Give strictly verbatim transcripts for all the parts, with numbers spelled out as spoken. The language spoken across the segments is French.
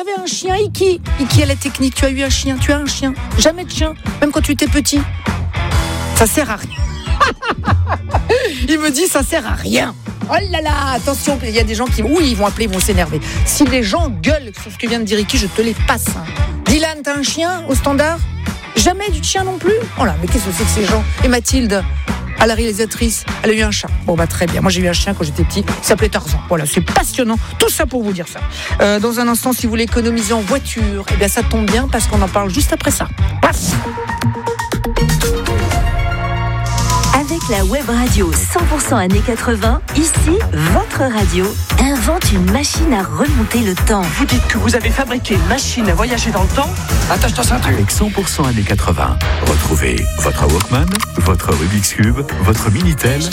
avais un chien, Iki. Iki à la technique, tu as eu un chien, tu as un chien. Jamais de chien, même quand tu étais petit. Ça sert à rien. Il me dit, ça sert à rien. Oh là là, attention, il y a des gens qui, oui, ils vont appeler, ils vont s'énerver. Si les gens gueulent sur ce que vient de dire Iki, je te les passe. Hein. Dylan, t'as un chien au standard ? Jamais du chien non plus ? Oh là, mais qu'est-ce que c'est que ces gens ? Et Mathilde, à la réalisatrice, elle a eu un chat. Bon bah très bien, moi j'ai eu un chien quand j'étais petit, il s'appelait Tarzan. Voilà, c'est passionnant, tout ça pour vous dire ça. Euh, dans un instant, si vous voulez économiser en voiture, eh bien ça tombe bien parce qu'on en parle juste après ça. Passe. Avec la web radio cent pour cent années quatre-vingts, ici, votre radio invente une machine à remonter le temps. Vous dites que vous avez fabriqué une machine à voyager dans le temps ? Attache-toi ceinture. Avec cent pour cent années quatre-vingts, retrouvez votre Walkman, votre Rubik's Cube, votre Minitel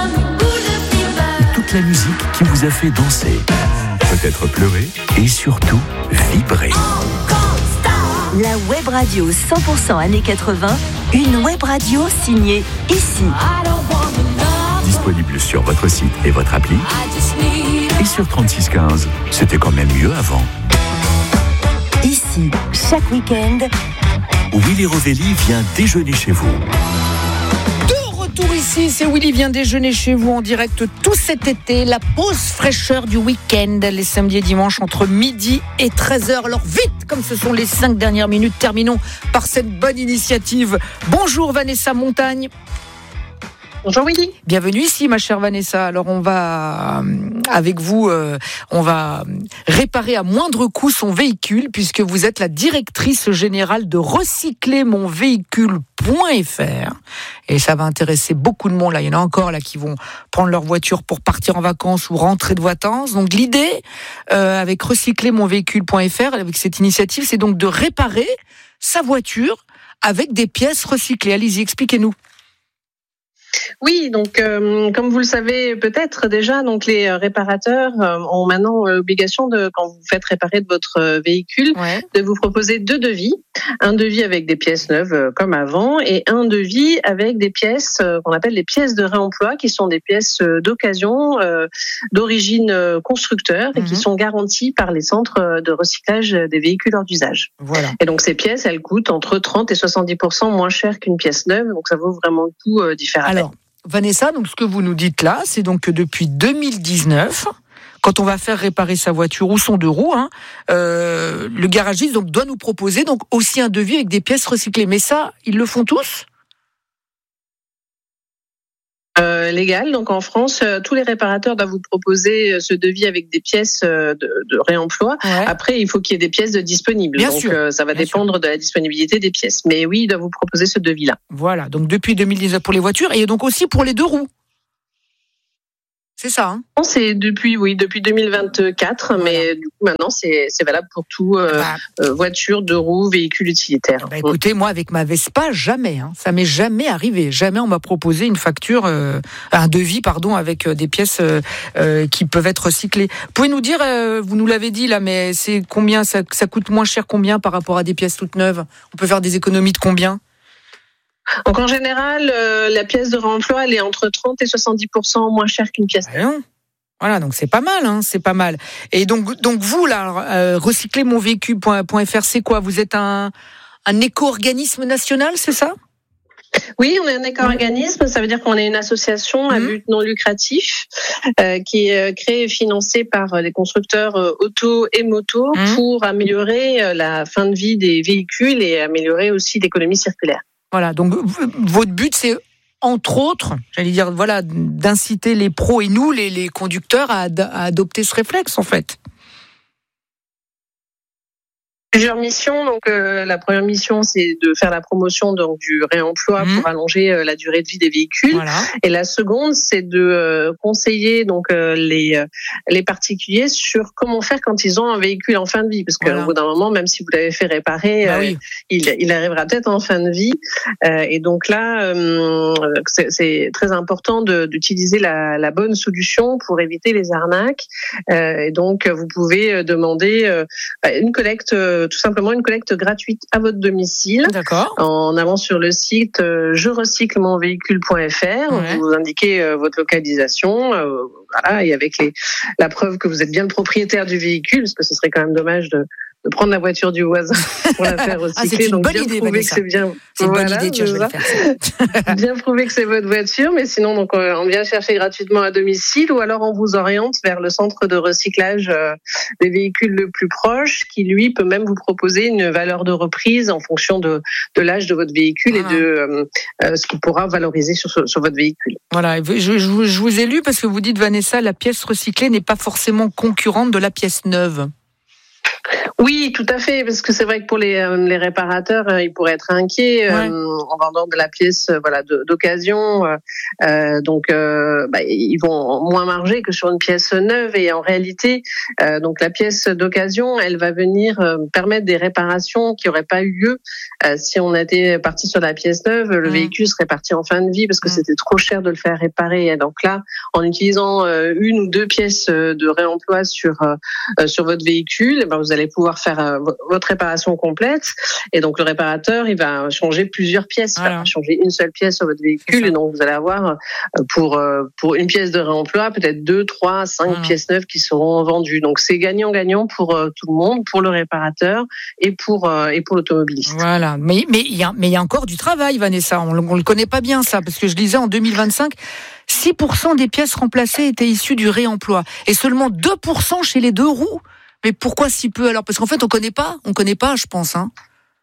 et toute la musique qui vous a fait danser, peut-être pleurer et surtout vibrer. La web radio cent pour cent années quatre-vingts, une web radio signée ici. Disponible sur votre site et votre appli. Et sur trente-six quinze, c'était quand même mieux avant. Ici, chaque week-end, Willy Rovelli vient déjeuner chez vous. De retour ici, c'est Willy vient déjeuner chez vous en direct tout cet été. La pause fraîcheur du week-end, les samedis et dimanches entre midi et treize heures. Alors vite, comme ce sont les cinq dernières minutes, terminons par cette bonne initiative. Bonjour Vanessa Montagne. Bonjour Willy. Bienvenue ici ma chère Vanessa. Alors on va euh, avec vous, euh, on va réparer à moindre coût son véhicule puisque vous êtes la directrice générale de recycler mon véhicule point f r et ça va intéresser beaucoup de monde là. Il y en a encore là qui vont prendre leur voiture pour partir en vacances ou rentrer de vacances. Donc l'idée euh, avec recycler mon véhicule point f r, avec cette initiative, c'est donc de réparer sa voiture avec des pièces recyclées. Allez-y, expliquez-nous. Oui, donc euh, comme vous le savez peut-être déjà, donc les réparateurs euh, ont maintenant l'obligation de, quand vous faites réparer de votre euh, véhicule, Ouais. de vous proposer deux devis. Un devis avec des pièces neuves euh, comme avant et un devis avec des pièces euh, qu'on appelle les pièces de réemploi, qui sont des pièces euh, d'occasion, euh, d'origine euh, constructeur et Mhm. qui sont garanties par les centres euh, de recyclage des véhicules hors d'usage. Voilà. Et donc ces pièces, elles coûtent entre trente et soixante-dix pour cent moins cher qu'une pièce neuve, donc ça vaut vraiment le coup euh, d'y faire appel. Alors, Vanessa, donc ce que vous nous dites là, c'est donc que depuis deux mille dix-neuf, quand on va faire réparer sa voiture ou son deux roues, hein, euh, le garagiste donc doit nous proposer donc aussi un devis avec des pièces recyclées. Mais ça, ils le font tous ? Euh, légal. Donc en France, euh, tous les réparateurs doivent vous proposer euh, ce devis avec des pièces euh, de, de réemploi. Ouais. Après, il faut qu'il y ait des pièces de disponibles. Bien donc sûr. euh, ça va Bien dépendre de la disponibilité des pièces. Mais oui, ils doivent vous proposer ce devis-là. Voilà, donc depuis deux mille dix-neuf pour les voitures et donc aussi pour les deux roues. C'est ça, hein ? C'est depuis, oui, depuis deux mille vingt-quatre, Voilà. mais du coup maintenant c'est, c'est valable pour tout euh, Bah, euh, voiture, deux roues, véhicule utilitaire. bah, écoutez, moi avec ma Vespa, jamais, hein, ça m'est jamais arrivé. Jamais on m'a proposé une facture, euh, un devis, pardon, avec euh, des pièces euh, euh, qui peuvent être recyclées. Vous pouvez nous dire, euh, vous nous l'avez dit là, mais c'est combien ça, ça coûte moins cher combien par rapport à des pièces toutes neuves ? On peut faire des économies de combien ? Donc en général, euh, la pièce de réemploi, elle est entre trente et soixante-dix pour cent moins chère qu'une pièce. Ah non. Voilà, donc c'est pas mal, hein, c'est pas mal. Et donc, donc vous là, euh, recycler mon véhicule point f r, c'est quoi ? Vous êtes un, un éco-organisme national, c'est ça ? Oui, on est un éco-organisme, ça veut dire qu'on est une association à Mhm. but non lucratif euh, qui est euh, créée et financée par euh, les constructeurs euh, auto et moto Mhm. pour améliorer euh, la fin de vie des véhicules et améliorer aussi l'économie circulaire. Voilà, donc v- votre but, c'est entre autres, j'allais dire, voilà, d'inciter les pros et nous, les, les conducteurs, à, ad- à adopter ce réflexe, en fait. Plusieurs missions. Donc euh, la première mission, c'est de faire la promotion donc du réemploi Mhm. pour allonger euh, la durée de vie des véhicules. Voilà. Et la seconde, c'est de euh, conseiller donc euh, les euh, les particuliers sur comment faire quand ils ont un véhicule en fin de vie, parce qu'au Voilà. bout d'un moment, même si vous l'avez fait réparer, Bah euh, oui. il il arrivera peut-être en fin de vie. Euh, et donc là, euh, c'est, c'est très important de, d'utiliser la, la bonne solution pour éviter les arnaques. Euh, et donc vous pouvez demander euh, une collecte. Euh, tout simplement une collecte gratuite à votre domicile. D'accord. En allant sur le site euh, je recycle mon véhicule point f r, Ouais. vous indiquez euh, votre localisation, euh, voilà, et avec les, la preuve que vous êtes bien le propriétaire du véhicule, parce que ce serait quand même dommage de de prendre la voiture du voisin pour la faire recycler. Ah, c'est une Donc bonne bien idée, prouver que Vanessa. c'est bien. C'est une Voilà, bonne idée, tiens, je vais le faire. bien prouver que c'est votre voiture, mais sinon donc on vient chercher gratuitement à domicile ou alors on vous oriente vers le centre de recyclage euh, des véhicules le plus proche, qui lui peut même vous proposer une valeur de reprise en fonction de, de l'âge de votre véhicule ah. et de euh, euh, ce qu'il pourra valoriser sur, sur votre véhicule. Voilà, je, je, je vous ai lu parce que vous dites, Vanessa, la pièce recyclée n'est pas forcément concurrente de la pièce neuve. Oui, tout à fait, parce que c'est vrai que pour les, euh, les réparateurs, euh, ils pourraient être inquiets ouais. euh, en vendant de la pièce, euh, voilà, de, d'occasion. Euh, donc, euh, bah, ils vont moins marger que sur une pièce neuve. Et en réalité, euh, donc la pièce d'occasion, elle va venir euh, permettre des réparations qui n'auraient pas eu lieu euh, si on était parti sur la pièce neuve. Le mmh. véhicule serait parti en fin de vie parce que mmh. c'était trop cher de le faire réparer. Et donc là, en utilisant euh, une ou deux pièces de réemploi sur euh, sur votre véhicule, eh ben, vous allez pouvoir faire euh, votre réparation complète. Et donc le réparateur, il va changer plusieurs pièces, voilà. il va changer une seule pièce sur votre véhicule. Et donc vous allez avoir euh, pour euh, pour une pièce de réemploi peut-être deux, trois, cinq voilà. pièces neuves qui seront vendues. Donc c'est gagnant-gagnant pour euh, tout le monde, pour le réparateur et pour euh, et pour l'automobiliste. Voilà. Mais mais il y a mais il y a encore du travail, Vanessa. On, on le connaît pas bien ça, parce que je lisais en deux mille vingt-cinq. six pour cent des pièces remplacées étaient issues du réemploi et seulement deux pour cent chez les deux roues. Mais pourquoi si peu alors ? Parce qu'en fait, on connaît pas, on connaît pas, je pense. Hein.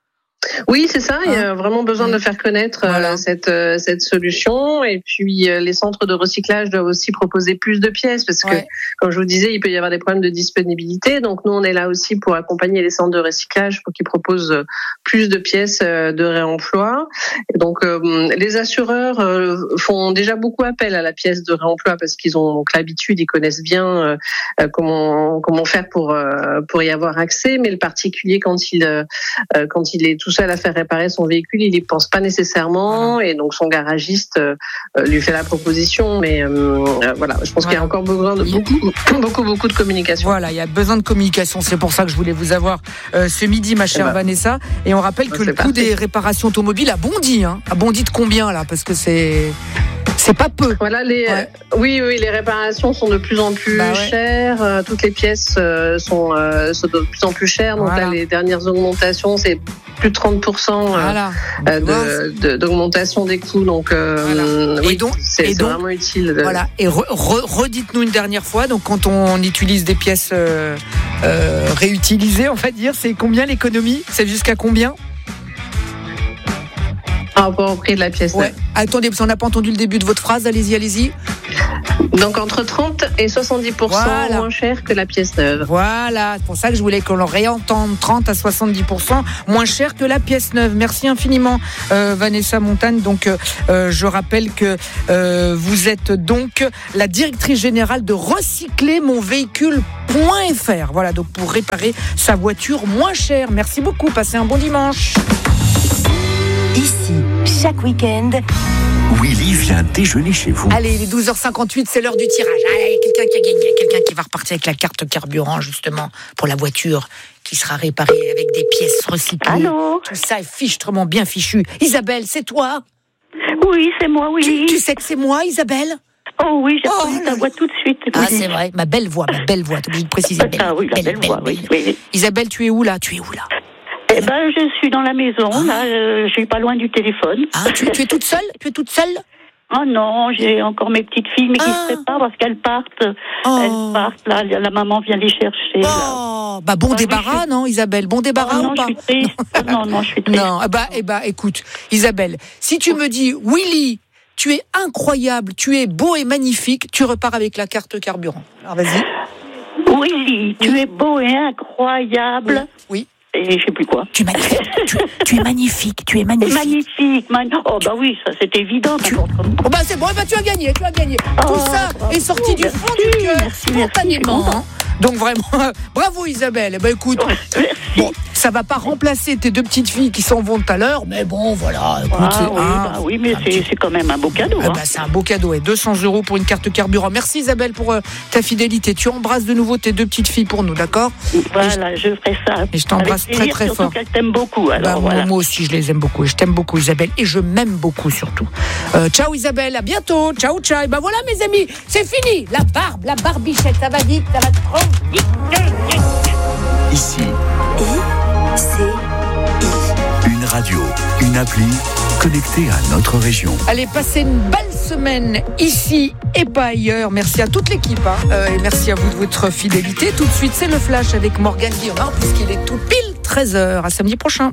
Oui, c'est ça. Il y a vraiment besoin de faire connaître voilà. euh, cette euh, cette solution. Et puis euh, les centres de recyclage doivent aussi proposer plus de pièces parce que, ouais. comme je vous disais, il peut y avoir des problèmes de disponibilité. Donc nous, on est là aussi pour accompagner les centres de recyclage pour qu'ils proposent plus de pièces euh, de réemploi. Et donc euh, les assureurs euh, font déjà beaucoup appel à la pièce de réemploi parce qu'ils ont donc l'habitude, ils connaissent bien euh, comment comment faire pour euh, pour y avoir accès. Mais le particulier, quand il euh, quand il est tout seul à faire réparer son véhicule, il n'y pense pas nécessairement et donc son garagiste euh, lui fait la proposition. Mais euh, voilà, je pense voilà. qu'il y a encore besoin de beaucoup, beaucoup, beaucoup de communication. Voilà, il y a besoin de communication. C'est pour ça que je voulais vous avoir euh, ce midi, ma chère eh ben, Vanessa. Et on rappelle que le coût des réparations automobiles a bondi. Hein, a bondi de combien là ? Parce que c'est... C'est pas peu. Voilà, les, ouais. euh, oui, oui, les réparations sont de plus en plus bah ouais. chères. Euh, toutes les pièces euh, sont, euh, sont de plus en plus chères. Donc voilà. là, les dernières augmentations, c'est plus de trente pour cent euh, voilà. euh, de, de, d'augmentation des coûts. Donc, euh, voilà. oui, et donc, c'est, et c'est donc, vraiment utile. De... Voilà. Et re, re, redites-nous une dernière fois. Donc, quand on utilise des pièces euh, euh, réutilisées, on va dire, c'est combien l'économie ? C'est jusqu'à combien ? Par rapport au prix de la pièce neuve. Ouais. Attendez, parce qu'on n'a pas entendu le début de votre phrase. Allez-y, allez-y. Donc entre trente et soixante-dix pour cent voilà. moins cher que la pièce neuve. Voilà, c'est pour ça que je voulais qu'on le réentende. trente à soixante-dix pour cent moins cher que la pièce neuve. Merci infiniment, euh, Vanessa Montagne. Donc, euh, je rappelle que euh, vous êtes donc la directrice générale de recycler mon véhicule point f r. Voilà, donc pour réparer sa voiture moins chère. Merci beaucoup. Passez un bon dimanche. Ici, chaque week-end, Willy vient déjeuner chez vous. Allez, il est douze heures cinquante-huit, c'est l'heure du tirage. Allez, quelqu'un qui a gagné, quelqu'un qui va repartir avec la carte carburant, justement, pour la voiture qui sera réparée avec des pièces recyclées. Allô ? Tout ça est fichtrement bien fichu. Isabelle, c'est toi ? Oui, c'est moi, oui. Tu, tu sais que c'est moi, Isabelle ? Oh oui, j'ai reconnu oh, ta voix tout de suite. Ah, oui. C'est vrai, ma belle voix, ma belle voix. T'es obligée de préciser. Belle, ah oui, la belle, belle voix, belle, oui, oui. Isabelle, tu es où là ? Tu es où là ? Eh ben, je suis dans la maison, ah. là, euh, je suis pas loin du téléphone. Ah, tu, tu es toute seule ? Tu es toute seule ? Oh non, j'ai encore mes petites filles, mais qui ah. se préparent parce qu'elles partent. Oh. Elles partent, là, la maman vient les chercher. Oh, là. Bah bon ah, débarras, suis... non, Isabelle ? Bon débarras oh, non, ou pas ? je suis triste. non, non, je suis triste. Non, bah, eh bah, écoute, Isabelle, si tu me dis, Willy, tu es incroyable, tu es beau et magnifique, tu repars avec la carte carburant. Alors, vas-y. Willy, oui. Tu es beau et incroyable. Oui. oui. Et je sais plus quoi. Tu es magnifique. tu, tu es magnifique. Tu es magnifique. Magnifique. Man... Oh bah oui, ça c'est évident. Tu... Oh bah c'est bon, bah tu as gagné, tu as gagné. Oh, Tout ça bravo. Est sorti du fond du cœur, spontanément. Hein. Donc vraiment, bravo Isabelle. Bah écoute, bon, ça va pas remplacer tes deux petites filles qui s'en vont tout à l'heure, mais bon voilà. Écoute, ah, oui, hein, bah, oui, mais c'est, petit... c'est quand même un beau cadeau. Ah, hein. bah, c'est un beau cadeau et deux cents euros pour une carte carburant. Merci Isabelle pour euh, ta fidélité. Tu embrasses de nouveau tes deux petites filles pour nous, d'accord ? Voilà, je... je ferai ça. Et je t'embrasse Avec plaisir, très très fort. Qu'elle t'aime beaucoup. Alors, bah, voilà. moi, moi aussi je les aime beaucoup. Et je t'aime beaucoup Isabelle et je m'aime beaucoup surtout. Euh, ciao Isabelle, à bientôt. Ciao ciao. Et bah voilà mes amis, c'est fini. La barbe, la barbichette, ça va vite, ça va trop vite. Ici, Radio, une appli connectée à notre région. Allez, passez une belle semaine ici et pas ailleurs. Merci à toute l'équipe hein. euh, et merci à vous de votre fidélité. Tout de suite, c'est le Flash avec Morgane Guillaume, puisqu'il est tout pile treize heures. À samedi prochain.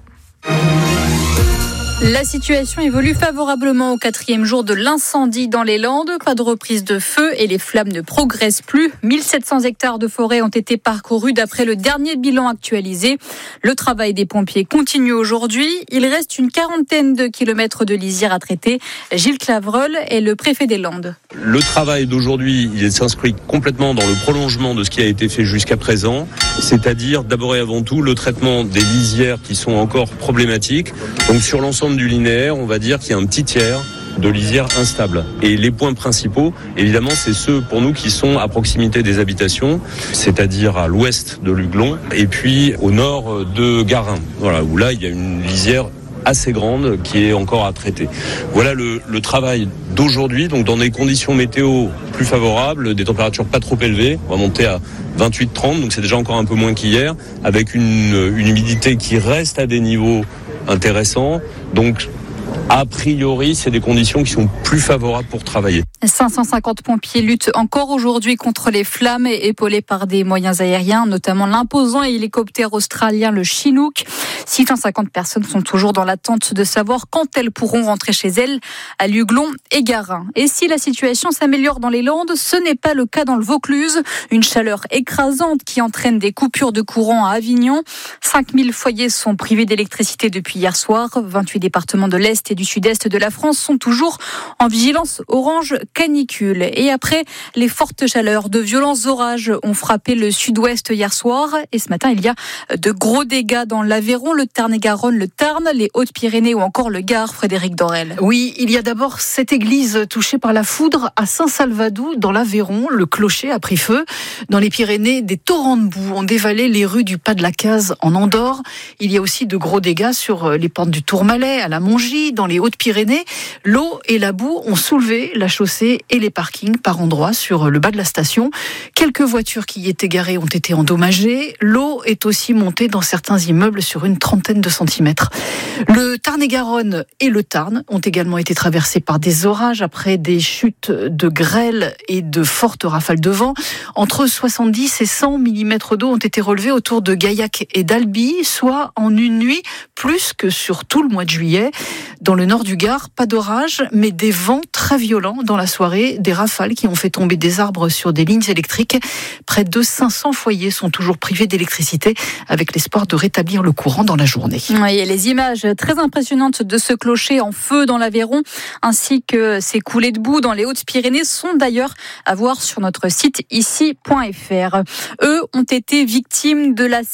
La situation évolue favorablement au quatrième jour de l'incendie dans les Landes. Pas de reprise de feu et les flammes ne progressent plus. mille sept cents hectares de forêt ont été parcourus d'après le dernier bilan actualisé. Le travail des pompiers continue aujourd'hui. Il reste une quarantaine de kilomètres de lisière à traiter. Gilles Clavreul est le préfet des Landes. Le travail d'aujourd'hui, il s'inscrit complètement dans le prolongement de ce qui a été fait jusqu'à présent, c'est-à-dire d'abord et avant tout le traitement des lisières qui sont encore problématiques. Donc sur l'ensemble du linéaire, on va dire qu'il y a un petit tiers de lisières instables. Et les points principaux, évidemment, c'est ceux pour nous qui sont à proximité des habitations, c'est-à-dire à l'ouest de Luglon et puis au nord de Garin. Voilà, où là, il y a une lisière assez grande qui est encore à traiter. Voilà le, le travail d'aujourd'hui, donc dans des conditions météo plus favorables, des températures pas trop élevées, on va monter à vingt-huit trente, donc c'est déjà encore un peu moins qu'hier, avec une, une humidité qui reste à des niveaux intéressants, donc a priori, c'est des conditions qui sont plus favorables pour travailler. cinq cent cinquante pompiers luttent encore aujourd'hui contre les flammes, épaulés par des moyens aériens, notamment l'imposant hélicoptère australien, le Chinook. six cent cinquante personnes sont toujours dans l'attente de savoir quand elles pourront rentrer chez elles, à Luglon et Garin. Et si la situation s'améliore dans les Landes, ce n'est pas le cas dans le Vaucluse. Une chaleur écrasante qui entraîne des coupures de courant à Avignon. cinq mille foyers sont privés d'électricité depuis hier soir. vingt-huit départements de l'Est et du Sud-Est de la France sont toujours en vigilance orange canicule. Et après les fortes chaleurs, de violents orages ont frappé le Sud-Ouest hier soir. Et ce matin, il y a de gros dégâts dans l'Aveyron, le Tarn-et-Garonne, le Tarn, les Hautes-Pyrénées ou encore le Gard. Frédéric Dorel. Oui, il y a d'abord cette église touchée par la foudre à Saint-Salvadou dans l'Aveyron. Le clocher a pris feu. Dans les Pyrénées, des torrents de boue ont dévalé les rues du Pas de la Case en Andorre. Il y a aussi de gros dégâts sur les pentes du Tourmalet, à la Mongie, dans les Hautes-Pyrénées. L'eau et la boue ont soulevé la chaussée et les parkings par endroits sur le bas de la station. Quelques voitures qui y étaient garées ont été endommagées. L'eau est aussi montée dans certains immeubles sur une trentaine de centimètres. Le Tarn-et-Garonne et le Tarn ont également été traversés par des orages après des chutes de grêle et de fortes rafales de vent. Entre soixante-dix et cent millimètres d'eau ont été relevés autour de Gaillac et d'Albi, soit en une nuit, plus que sur tout le mois de juillet. Dans le nord du Gard, pas d'orage, mais des vents très violents dans la soirée, des rafales qui ont fait tomber des arbres sur des lignes électriques. Près de cinq cents foyers sont toujours privés d'électricité, avec l'espoir de rétablir le courant dans la journée. Oui, et les images très impressionnantes de ce clocher en feu dans l'Aveyron, ainsi que ces coulées de boue dans les Hautes-Pyrénées, sont d'ailleurs à voir sur notre site ici point f r. Eux ont été victimes de la